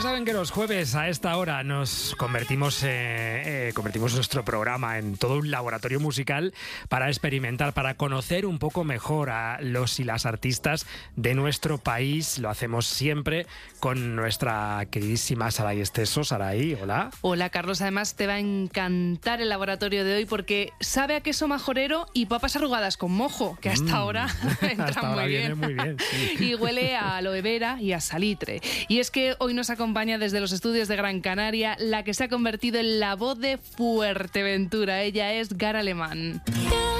saben que los jueves a esta hora nos convertimos nuestro programa en todo un laboratorio musical para experimentar, para conocer un poco mejor a los y las artistas de nuestro país. Lo hacemos siempre con nuestra queridísima Saray Esteso. Saray, hola. Hola, Carlos. Además, te va a encantar el laboratorio de hoy porque sabe a queso majorero y papas arrugadas con mojo, que hasta ahora entran hasta ahora muy viene bien. muy bien, sí. Y huele a aloe vera y a salitre. Y es que hoy nos acompaña desde los estudios de Gran Canaria la que se ha convertido en la voz de Fuerteventura. Ella es Gara Alemán.